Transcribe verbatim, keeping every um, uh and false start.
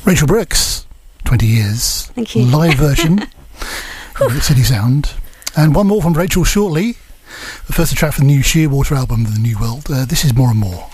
Rachel Brooks, twenty years. Thank you. Live version of City Sound. And one more from Rachel shortly. The first track from the new Shearwater album, The New World. Uh, this is More and More.